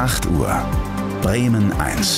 8 Uhr. Bremen 1.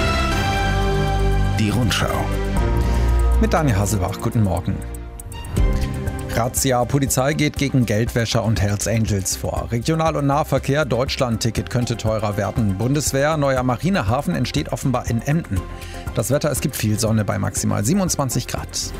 Die Rundschau. Mit Daniel Hasselbach, guten Morgen. Razzia, Polizei geht gegen Geldwäscher und Hells Angels vor. Regional- und Nahverkehr, Deutschland-Ticket könnte teurer werden. Bundeswehr, neuer Marinehafen entsteht offenbar in Emden. Das Wetter, es gibt viel Sonne bei maximal 27 Grad.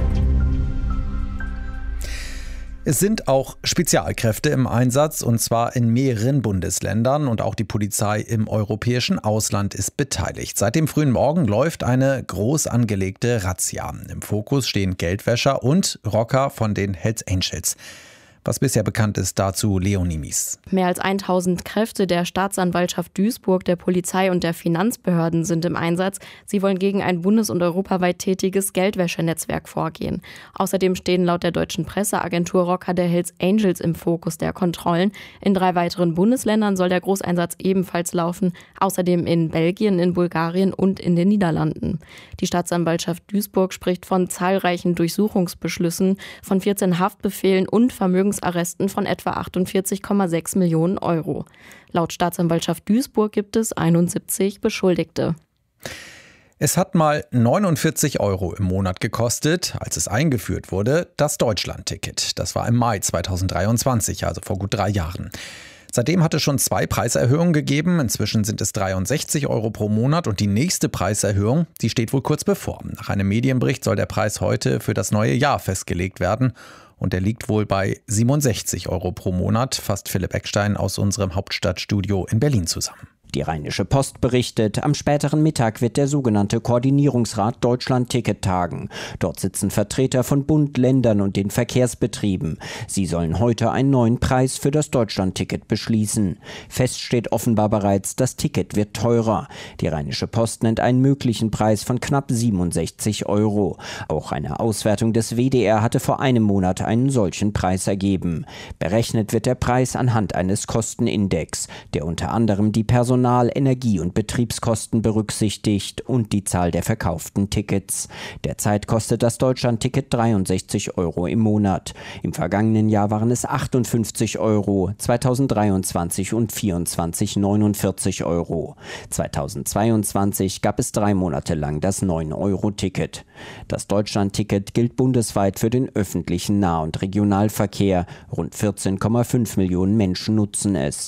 Es sind auch Spezialkräfte im Einsatz, und zwar in mehreren Bundesländern, und auch die Polizei im europäischen Ausland ist beteiligt. Seit dem frühen Morgen läuft eine groß angelegte Razzia. Im Fokus stehen Geldwäscher und Rocker von den Hells Angels. Was bisher bekannt ist, dazu Leonie Mies. Mehr als 1000 Kräfte der Staatsanwaltschaft Duisburg, der Polizei und der Finanzbehörden sind im Einsatz. Sie wollen gegen ein bundes- und europaweit tätiges Geldwäschenetzwerk vorgehen. Außerdem stehen laut der deutschen Presseagentur Rocker der Hells Angels im Fokus der Kontrollen. In 3 weiteren Bundesländern soll der Großeinsatz ebenfalls laufen. Außerdem in Belgien, in Bulgarien und in den Niederlanden. Die Staatsanwaltschaft Duisburg spricht von zahlreichen Durchsuchungsbeschlüssen, von 14 Haftbefehlen und Vermögensarresten von etwa 48,6 Millionen Euro. Laut Staatsanwaltschaft Duisburg gibt es 71 Beschuldigte. Es hat mal 49 € im Monat gekostet, als es eingeführt wurde, das Deutschland-Ticket. Das war im Mai 2023, also vor gut 3 Jahren. Seitdem hat es schon 2 Preiserhöhungen gegeben. Inzwischen sind es 63 € pro Monat, und die nächste Preiserhöhung, die steht wohl kurz bevor. Nach einem Medienbericht soll der Preis heute für das neue Jahr festgelegt werden. Und der liegt wohl bei 67 € pro Monat, fasst Philipp Eckstein aus unserem Hauptstadtstudio in Berlin zusammen. Die Rheinische Post berichtet, am späteren Mittag wird der sogenannte Koordinierungsrat Deutschland-Ticket tagen. Dort sitzen Vertreter von Bund, Ländern und den Verkehrsbetrieben. Sie sollen heute einen neuen Preis für das Deutschland-Ticket beschließen. Fest steht offenbar bereits, das Ticket wird teurer. Die Rheinische Post nennt einen möglichen Preis von knapp 67 €. Auch eine Auswertung des WDR hatte vor einem Monat einen solchen Preis ergeben. Berechnet wird der Preis anhand eines Kostenindex, der unter anderem die Personal-, Energie- und Betriebskosten berücksichtigt und die Zahl der verkauften Tickets. Derzeit kostet das Deutschland-Ticket 63 € im Monat. Im vergangenen Jahr waren es 58 €, 2023 und 2024 49 €. 2022 gab es 3 Monate lang das 9-Euro-Ticket. Das Deutschland-Ticket gilt bundesweit für den öffentlichen Nah- und Regionalverkehr. Rund 14,5 Millionen Menschen nutzen es.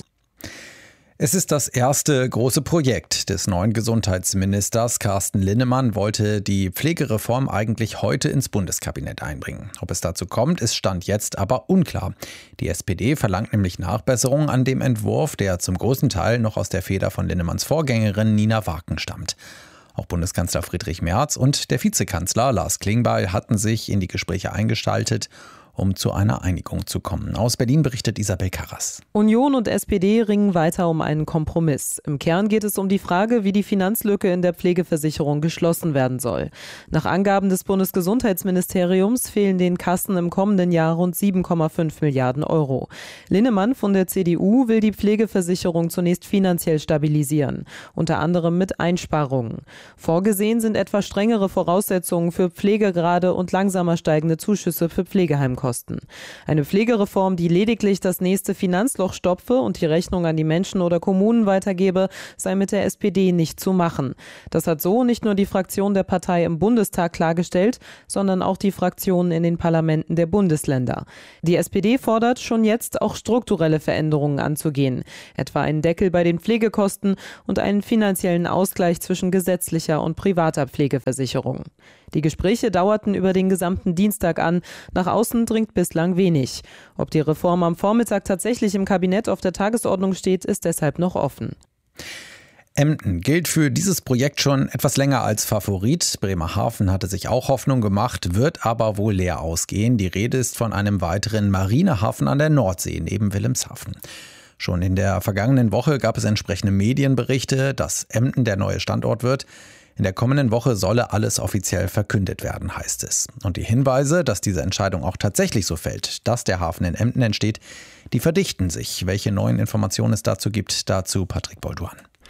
Es ist das erste große Projekt des neuen Gesundheitsministers. Carsten Linnemann wollte die Pflegereform eigentlich heute ins Bundeskabinett einbringen. Ob es dazu kommt, ist Stand jetzt aber unklar. Die SPD verlangt nämlich Nachbesserungen an dem Entwurf, der zum großen Teil noch aus der Feder von Linnemanns Vorgängerin Nina Warken stammt. Auch Bundeskanzler Friedrich Merz und der Vizekanzler Lars Klingbeil hatten sich in die Gespräche eingeschaltet, um zu einer Einigung zu kommen. Aus Berlin berichtet Isabel Karras. Union und SPD ringen weiter um einen Kompromiss. Im Kern geht es um die Frage, wie die Finanzlücke in der Pflegeversicherung geschlossen werden soll. Nach Angaben des Bundesgesundheitsministeriums fehlen den Kassen im kommenden Jahr rund 7,5 Milliarden €. Linnemann von der CDU will die Pflegeversicherung zunächst finanziell stabilisieren, unter anderem mit Einsparungen. Vorgesehen sind etwa strengere Voraussetzungen für Pflegegrade und langsamer steigende Zuschüsse für Pflegeheimkosten. Eine Pflegereform, die lediglich das nächste Finanzloch stopfe und die Rechnung an die Menschen oder Kommunen weitergebe, sei mit der SPD nicht zu machen. Das hat so nicht nur die Fraktion der Partei im Bundestag klargestellt, sondern auch die Fraktionen in den Parlamenten der Bundesländer. Die SPD fordert schon jetzt auch strukturelle Veränderungen anzugehen, etwa einen Deckel bei den Pflegekosten und einen finanziellen Ausgleich zwischen gesetzlicher und privater Pflegeversicherung. Die Gespräche dauerten über den gesamten Dienstag an. Nach außen dringt bislang wenig. Ob die Reform am Vormittag tatsächlich im Kabinett auf der Tagesordnung steht, ist deshalb noch offen. Emden gilt für dieses Projekt schon etwas länger als Favorit. Bremerhaven hatte sich auch Hoffnung gemacht, wird aber wohl leer ausgehen. Die Rede ist von einem weiteren Marinehafen an der Nordsee neben Wilhelmshaven. Schon in der vergangenen Woche gab es entsprechende Medienberichte, dass Emden der neue Standort wird. In der kommenden Woche solle alles offiziell verkündet werden, heißt es. Und die Hinweise, dass diese Entscheidung auch tatsächlich so fällt, dass der Hafen in Emden entsteht, die verdichten sich. Welche neuen Informationen es dazu gibt, dazu Patrick Bolduan.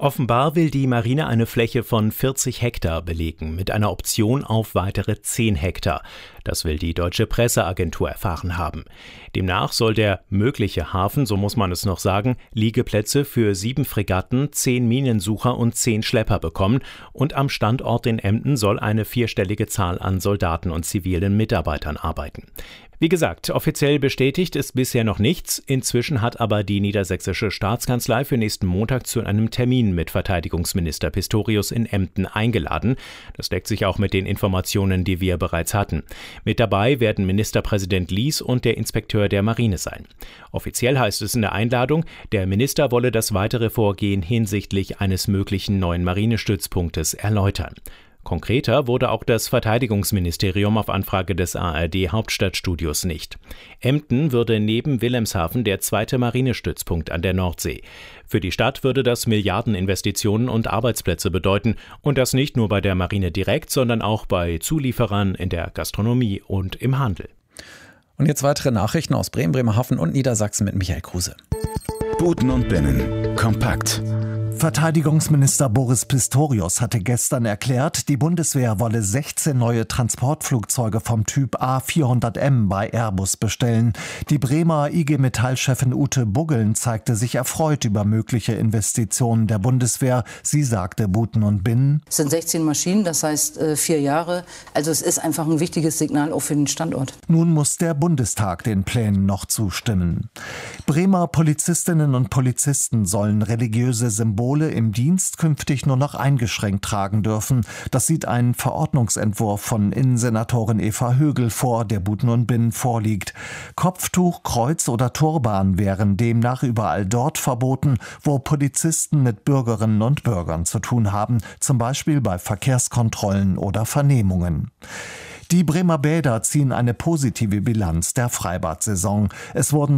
Offenbar will die Marine eine Fläche von 40 Hektar belegen, mit einer Option auf weitere 10 Hektar. Das will die Deutsche Presseagentur erfahren haben. Demnach soll der mögliche Hafen, so muss man es noch sagen, Liegeplätze für 7 Fregatten, 10 Minensucher und 10 Schlepper bekommen. Und am Standort in Emden soll eine 4-stellige Zahl an Soldaten und zivilen Mitarbeitern arbeiten. Wie gesagt, offiziell bestätigt ist bisher noch nichts. Inzwischen hat aber die niedersächsische Staatskanzlei für nächsten Montag zu einem Termin mit Verteidigungsminister Pistorius in Emden eingeladen. Das deckt sich auch mit den Informationen, die wir bereits hatten. Mit dabei werden Ministerpräsident Lies und der Inspekteur der Marine sein. Offiziell heißt es in der Einladung, der Minister wolle das weitere Vorgehen hinsichtlich eines möglichen neuen Marinestützpunktes erläutern. Konkreter wurde auch das Verteidigungsministerium auf Anfrage des ARD-Hauptstadtstudios nicht. Emden würde neben Wilhelmshaven der 2. Marinestützpunkt an der Nordsee. Für die Stadt würde das Milliardeninvestitionen und Arbeitsplätze bedeuten. Und das nicht nur bei der Marine direkt, sondern auch bei Zulieferern, in der Gastronomie und im Handel. Und jetzt weitere Nachrichten aus Bremen, Bremerhaven und Niedersachsen mit Michael Kruse. Buten und Binnen. Kompakt. Verteidigungsminister Boris Pistorius hatte gestern erklärt, die Bundeswehr wolle 16 neue Transportflugzeuge vom Typ A400M bei Airbus bestellen. Die Bremer IG Metall-Chefin Ute Buggeln zeigte sich erfreut über mögliche Investitionen der Bundeswehr. Sie sagte Buten und Binnen: Es sind 16 Maschinen, das heißt 4 Jahre. Also es ist einfach ein wichtiges Signal auch für den Standort. Nun muss der Bundestag den Plänen noch zustimmen. Bremer Polizistinnen und Polizisten sollen religiöse Symbole im Dienst künftig nur noch eingeschränkt tragen dürfen. Das sieht ein Verordnungsentwurf von Innensenatorin Eva Högel vor, der Buten und Binnen vorliegt. Kopftuch, Kreuz oder Turban wären demnach überall dort verboten, wo Polizisten mit Bürgerinnen und Bürgern zu tun haben, zum Beispiel bei Verkehrskontrollen oder Vernehmungen. Die Bremer Bäder ziehen eine positive Bilanz der Freibad-Saison. Es wurden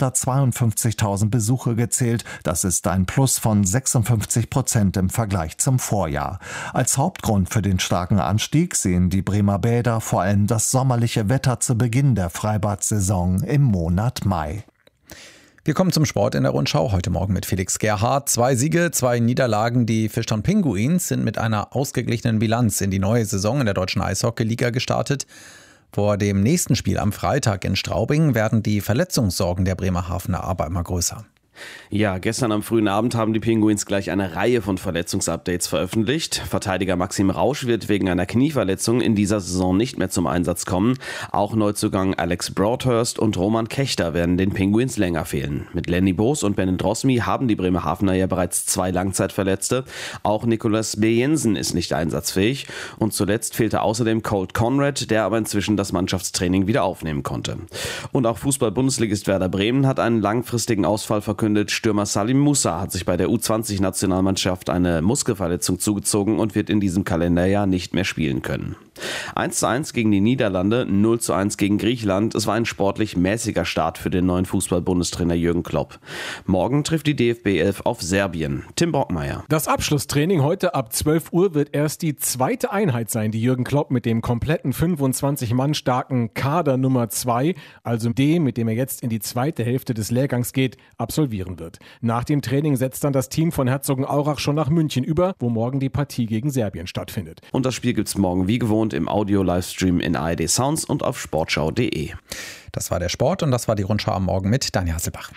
252.000 Besuche gezählt. Das ist ein Plus von 56% im Vergleich zum Vorjahr. Als Hauptgrund für den starken Anstieg sehen die Bremer Bäder vor allem das sommerliche Wetter zu Beginn der Freibad-Saison im Monat Mai. Wir kommen zum Sport in der Rundschau. Heute Morgen mit Felix Gerhardt. 2 Siege, 2 Niederlagen. Die Fischtown Pinguins sind mit einer ausgeglichenen Bilanz in die neue Saison in der deutschen Eishockey-Liga gestartet. Vor dem nächsten Spiel am Freitag in Straubing werden die Verletzungssorgen der Bremerhavener aber immer größer. Ja, gestern am frühen Abend haben die Pinguins gleich eine Reihe von Verletzungsupdates veröffentlicht. Verteidiger Maxim Rausch wird wegen einer Knieverletzung in dieser Saison nicht mehr zum Einsatz kommen. Auch Neuzugang Alex Broadhurst und Roman Kechter werden den Pinguins länger fehlen. Mit Lenny Boos und Ben Drosmi haben die Bremerhavener ja bereits 2 Langzeitverletzte. Auch Nicolas B. Jensen ist nicht einsatzfähig. Und zuletzt fehlte außerdem Colt Conrad, der aber inzwischen das Mannschaftstraining wieder aufnehmen konnte. Und auch Fußball-Bundesligist Werder Bremen hat einen langfristigen Ausfall verkündet. Stürmer Salim Musa hat sich bei der U20-Nationalmannschaft eine Muskelverletzung zugezogen und wird in diesem Kalenderjahr nicht mehr spielen können. 1:1 gegen die Niederlande, 0:1 gegen Griechenland. Es war ein sportlich mäßiger Start für den neuen Fußball-Bundestrainer Jürgen Klopp. Morgen trifft die DFB 11 auf Serbien. Tim Brockmeier. Das Abschlusstraining heute ab 12 Uhr wird erst die zweite Einheit sein, die Jürgen Klopp mit dem kompletten 25-Mann starken Kader Nummer 2, also dem, mit dem er jetzt in die zweite Hälfte des Lehrgangs geht, absolvieren wird. Nach dem Training setzt dann das Team von Herzogenaurach schon nach München über, wo morgen die Partie gegen Serbien stattfindet. Und das Spiel gibt's morgen wie gewohnt im Audio-Livestream in ARD Sounds und auf sportschau.de. Das war der Sport und das war die Rundschau am Morgen mit Daniel Hasselbach.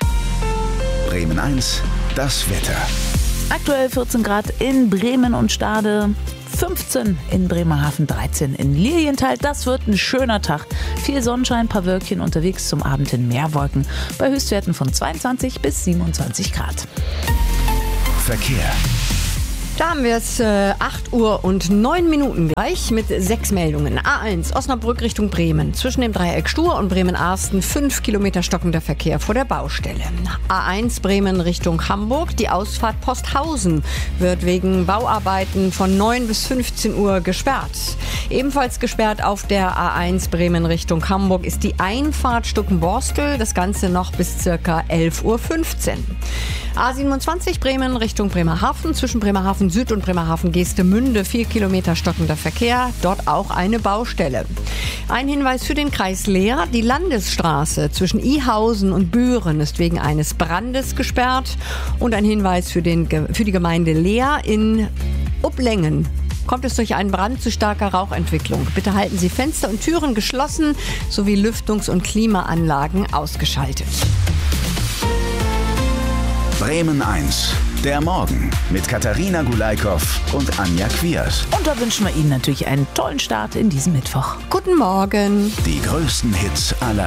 Bremen 1, das Wetter. Aktuell 14 Grad in Bremen und Stade, 15 in Bremerhaven, 13 in Lilienthal. Das wird ein schöner Tag. Viel Sonnenschein, paar Wölkchen unterwegs, zum Abend hin mehr Wolken bei Höchstwerten von 22 bis 27 Grad. Verkehr. Da haben wir es 8 Uhr und 9 Minuten gleich mit 6 Meldungen. A1 Osnabrück Richtung Bremen. Zwischen dem Dreieck Stur und Bremen-Arsten 5 Kilometer stockender Verkehr vor der Baustelle. A1 Bremen Richtung Hamburg. Die Ausfahrt Posthausen wird wegen Bauarbeiten von 9 bis 15 Uhr gesperrt. Ebenfalls gesperrt auf der A1 Bremen Richtung Hamburg ist die Einfahrt Stuckenborstel. Das Ganze noch bis ca. 11.15 Uhr. A27 Bremen Richtung Bremerhaven, zwischen Bremerhaven Süd und Bremerhaven Geestemünde 4 Kilometer stockender Verkehr, dort auch eine Baustelle. Ein Hinweis für den Kreis Leer: Die Landesstraße zwischen Ihausen und Büren ist wegen eines Brandes gesperrt. Und ein Hinweis für die Gemeinde Leer: In Uplengen kommt es durch einen Brand zu starker Rauchentwicklung. Bitte halten Sie Fenster und Türen geschlossen sowie Lüftungs- und Klimaanlagen ausgeschaltet. Bremen 1, der Morgen mit Katharina Gulaikow und Anja Kwiers. Und da wünschen wir Ihnen natürlich einen tollen Start in diesem Mittwoch. Guten Morgen. Die größten Hits aller